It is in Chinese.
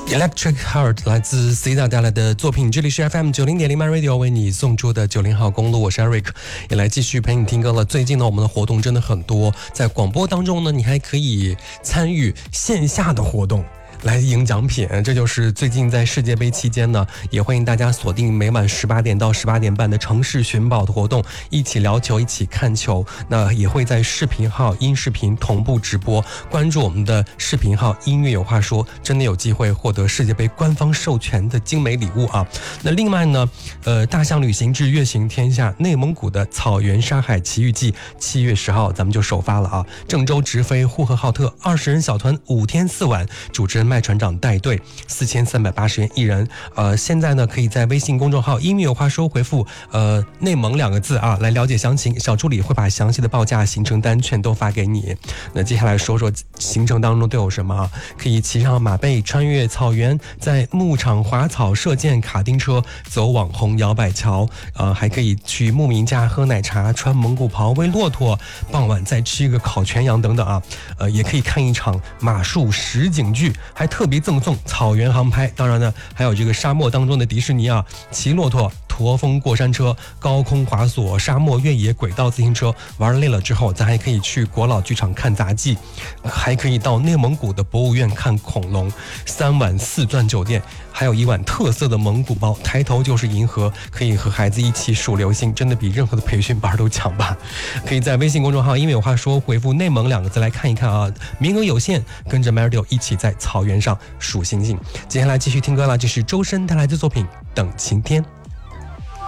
Electric Heart 来自 Cida 带来的作品，这里是 FM90.0 My Radio 为你送出的90号公路，我是 Eric， 也来继续陪你听歌了。最近呢，我们的活动真的很多，在广播当中呢，你还可以参与线下的活动。来赢奖品，这就是最近在世界杯期间呢，也欢迎大家锁定每晚18点到18点半的城市寻宝的活动，一起聊球，一起看球。那也会在视频号、音视频同步直播，关注我们的视频号“音乐有话说”，真的有机会获得世界杯官方授权的精美礼物啊！那另外呢，大象旅行至月行天下，内蒙古的草原沙海奇遇记，7月10号咱们就首发了啊！郑州直飞呼和浩特，20人小团5天4晚，主持人麦船长带队，4380元一人。现在呢，可以在微信公众号“音乐有话说”回复内蒙2个字啊，来了解详情。小助理会把详细的报价、行程单全都发给你。那接下来说说行程当中都有什么啊？可以骑上马背穿越草原，在牧场滑草、射箭、卡丁车，走网红摇摆桥。还可以去牧民家喝奶茶，穿蒙古袍喂骆驼，傍晚再吃一个烤全羊等等啊。也可以看一场马术实景剧，还特别赠送草原航拍。当然呢，还有这个沙漠当中的迪士尼啊，骑骆驼、驼峰过山车、高空滑索、沙漠越野轨道自行车。玩累了之后，咱还可以去国老剧场看杂技，还可以到内蒙古的博物院看恐龙。3晚4钻酒店，还有1晚特色的蒙古包，抬头就是银河，可以和孩子一起数流星，真的比任何的培训班都强吧。可以在微信公众号“因为有话说”回复“内蒙”2个字来看一看啊，名额有限，跟着 Mario 一起在草原上数星星。接下来继续听歌了，这是周深带来的作品《等晴天》。